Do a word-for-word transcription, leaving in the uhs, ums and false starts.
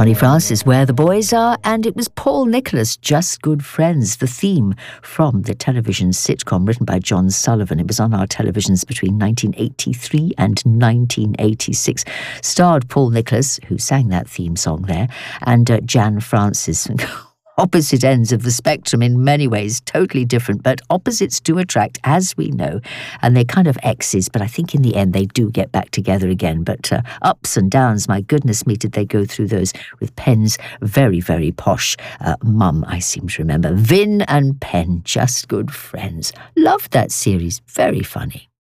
Connie Francis, Where the Boys Are, and it was Paul Nicholas, Just Good Friends, the theme from the television sitcom written by John Sullivan. It was on our televisions between nineteen eighty-three and nineteen eighty-six. Starred Paul Nicholas, who sang that theme song there, and uh, Jan Francis. Opposite ends of the spectrum in many ways, totally different, but opposites do attract, as we know, and they're kind of exes, but I think in the end they do get back together again. But uh, ups and downs, my goodness me, did they go through those with Pen's very, very posh uh, mum, I seem to remember. Vin and Pen, Just Good Friends. Loved that series, very funny.